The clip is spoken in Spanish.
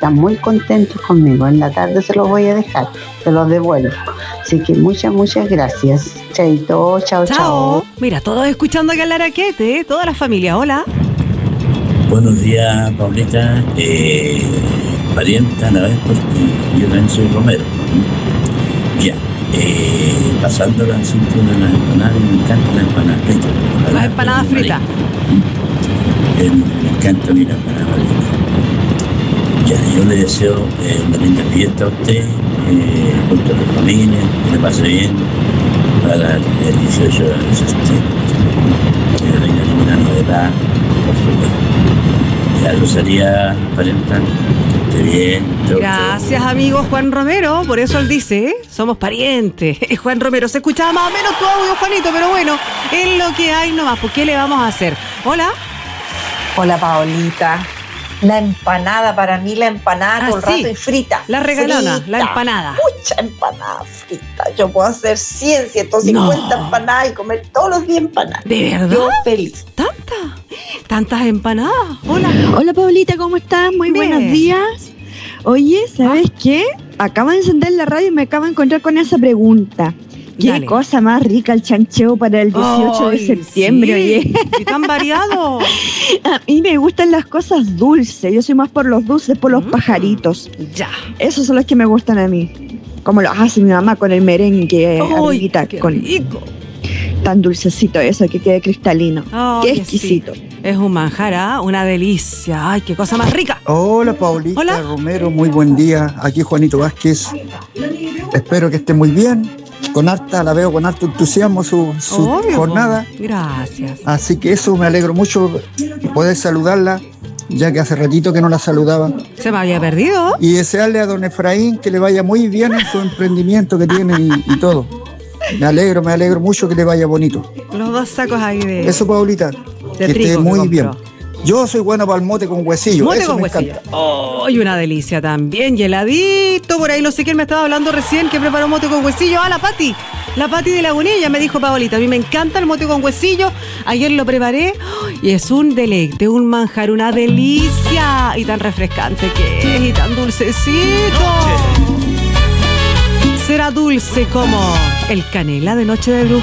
están muy contentos conmigo. En la tarde se los voy a dejar, se los devuelvo. Así que muchas gracias. Chaito, chao. Mira, todos escuchando acá el Araquete, toda la familia, hola. Buenos días, Paulita. Parienta a la vez porque yo también soy Romero. Ya, pasando la asunto de las empanadas, me encanta la empanada frita. Las empanadas fritas. Me encanta mi empanada frita. Ya, yo le deseo una linda fiesta a usted, junto a tu familia, que le pase bien para el 18 de septiembre. Que no tenga ninguna novedad, por supuesto. Ya, Rosalía, parienta, que esté bien. Gracias, amigo Juan Romero. Por eso él dice, somos parientes. Juan Romero, se escuchaba más o menos tu audio, Juanito, pero bueno, es lo que hay nomás. ¿Por qué le vamos a hacer? Hola. Hola, Paolita. La empanada, para mí la empanada todo el rato es frita. La regalona, frita. La empanada. Mucha empanada frita. Yo puedo hacer 100, 150 empanadas y comer todos los días empanadas. ¿De verdad? Yo feliz. ¿Tantas empanadas? Hola. Hola, Paulita, ¿cómo estás? Muy bien. Buenos días. Oye, ¿sabes qué? Acabo de encender la radio y me acabo de encontrar con esa pregunta. ¿Qué Dale. cosa más rica el chancheo para el 18 de septiembre, sí. oye? Y tan variado. A mí me gustan las cosas dulces. Yo soy más por los dulces, por los pajaritos. Ya. Esos son los que me gustan a mí. Como lo hace mi mamá con el merengue, arribita, qué con rico. tan dulcecito eso, que quede cristalino. Qué exquisito. Sí. Es un manjar, una delicia. Ay, qué cosa más rica. Hola, Paulita. Hola. Romero, muy buen día. Aquí Juanito Vázquez. Espero que esté muy bien. La veo con harto entusiasmo su jornada. Gracias. Así que eso, me alegro mucho poder saludarla, ya que hace ratito que no la saludaba. Se me había perdido. Y desearle a don Efraín que le vaya muy bien en su emprendimiento que tiene y todo. Me alegro mucho que le vaya bonito. Los dos sacos ahí de... Eso, Paulita, que esté muy bien. Yo soy bueno para el mote con huesillo. Mote eso con me huesillo. encanta. Oh, y una delicia también. Y heladito por ahí. No sé quién me estaba hablando recién que preparó mote con huesillo. Ah, la Pati. La Pati de Lagunilla me dijo, Paolita, a mí me encanta el mote con huesillo. Ayer lo preparé y es un deleite, un manjar, una delicia. Y tan refrescante que es y tan dulcecito. Será dulce como el canela de Noche de Brujas.